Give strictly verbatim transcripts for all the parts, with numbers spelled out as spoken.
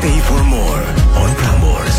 Stay for more on Prambors.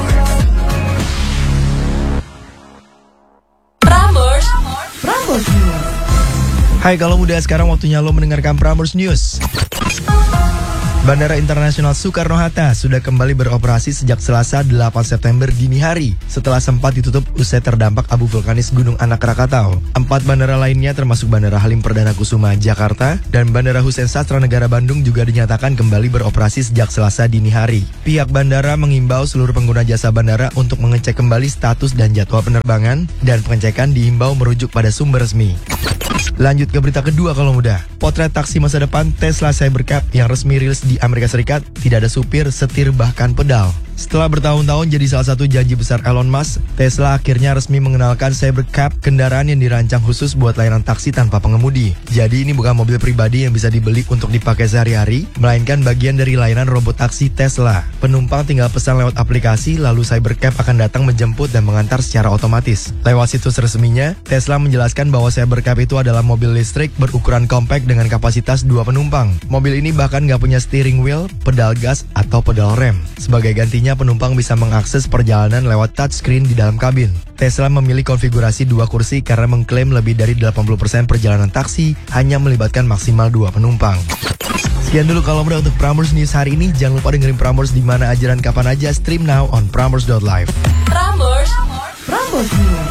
Prambors. Prambors News. Hai kalau muda, sekarang waktunya lo mendengarkan Prambors News. Bandara Internasional Soekarno-Hatta sudah kembali beroperasi sejak Selasa delapan September dini hari setelah sempat ditutup usai terdampak abu vulkanis Gunung Anak Krakatau. Empat bandara lainnya termasuk Bandara Halim Perdana Kusuma Jakarta dan Bandara Hussein Sastra Negara Bandung juga dinyatakan kembali beroperasi sejak Selasa dini hari. Pihak bandara mengimbau seluruh pengguna jasa bandara untuk mengecek kembali status dan jadwal penerbangan, dan pengecekan diimbau merujuk pada sumber resmi. Lanjut ke berita kedua kalau muda. Potret taksi masa depan Tesla Cybercab yang resmi rilis di Amerika Serikat tidak ada supir, setir, bahkan pedal. Setelah bertahun-tahun jadi salah satu janji besar Elon Musk, Tesla akhirnya resmi mengenalkan Cybercab, kendaraan yang dirancang khusus buat layanan taksi tanpa pengemudi. Jadi ini bukan mobil pribadi yang bisa dibeli untuk dipakai sehari-hari, melainkan bagian dari layanan robot taksi Tesla. Penumpang tinggal pesan lewat aplikasi, lalu Cybercab akan datang menjemput dan mengantar secara otomatis. Lewat situs resminya, Tesla menjelaskan bahwa Cybercab itu adalah mobil listrik berukuran compact dengan kapasitas dua penumpang. Mobil ini bahkan nggak punya steering wheel, pedal gas, atau pedal rem. Sebagai gantinya, penumpang bisa mengakses perjalanan lewat touchscreen di dalam kabin. Tesla memilih konfigurasi dua kursi karena mengklaim lebih dari delapan puluh persen perjalanan taksi hanya melibatkan maksimal dua penumpang. Sekian dulu kalau mudah untuk Prambors News hari ini. Jangan lupa dengerin Prambors di mana aja dan kapan aja. Stream now on prambors dot live. Prambors. Prambors News.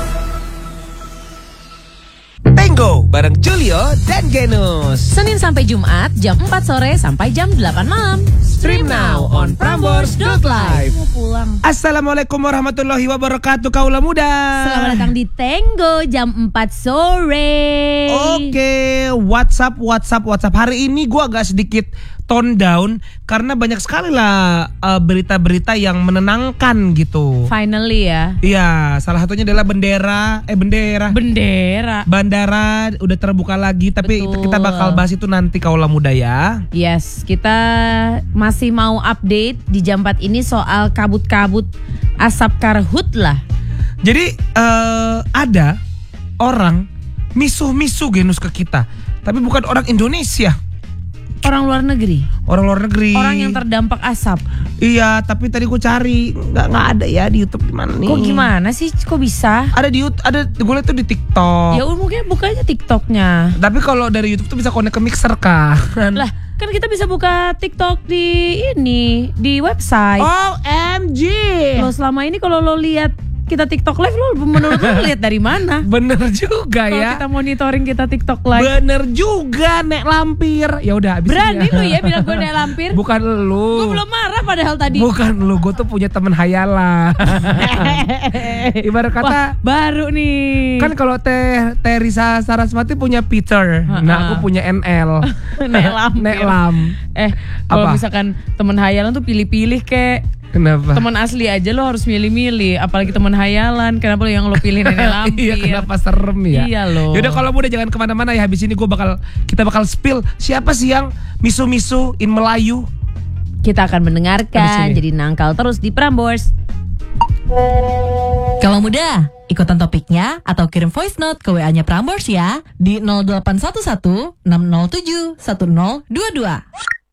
Tango bareng Julio dan Genus. Senin sampai Jumat jam empat sore sampai jam delapan malam. Stream now on prambors dot live. Mau pulang. Assalamualaikum warahmatullahi wabarakatuh kaula muda. Selamat datang di Tango jam empat sore. Oke, WhatsApp WhatsApp WhatsApp. Hari ini gue agak sedikit tone down karena banyak sekali lah uh, berita-berita yang menenangkan gitu. Finally ya. Iya, salah satunya adalah bendera, eh bendera. Bendera. Bandara udah terbuka lagi, tapi Betul. kita bakal bahas itu nanti kaula muda ya. Yes, kita masih mau update di jam empat ini soal kabut-kabut asap karhutlah. Jadi uh, ada orang misuh-misuh Genus ke kita, tapi bukan orang Indonesia. Orang luar negeri. Orang luar negeri. Orang yang terdampak asap. Iya, tapi tadi gue cari nggak nggak ada ya di YouTube. Di mana nih? Kok gimana sih? Kok bisa? Ada di YouTube, ada gue liat tuh di TikTok. Ya mungkin bukanya TikToknya. Tapi kalau dari YouTube tuh bisa connect ke mixer kan? Lah, kan kita bisa buka TikTok di ini, di website. O M G. Lo selama ini kalau lo lihat kita TikTok live, lo menurut lo lihat dari mana? Bener juga Kalau ya. kita monitoring kita TikTok live. Bener juga, Nek Lampir. Ya udah habis. Berani lu ya bilang gue nek lampir. Bukan lu. Gue belum marah padahal tadi. Bukan lu, gue tuh punya temen hayalan. Ibarat kata Wah, baru nih. kan kalau Teh Teh Risa Saraswati punya Peter, Ha-ha. nah aku punya N L. Nek lampir. Nek Lam. Eh, kalau Apa? misalkan temen hayalan tuh pilih-pilih kayak Kenapa? teman asli aja lo harus milih-milih, apalagi teman hayalan. Kenapa lo yang lo pilih nenek lampir? Iya, kenapa serem ya? Iya loh. Yaudah kalau udah jangan kemana-mana ya. Habis ini gue bakal kita bakal spill siapa sih yang misu-misu in Melayu. Kita akan Habis mendengarkan. ini. Jadi nangkal terus di Prambors. Kalau muda, ikutan topiknya atau kirim voice note ke W A-nya Prambors ya di nol delapan satu satu enam nol tujuh satu nol dua dua.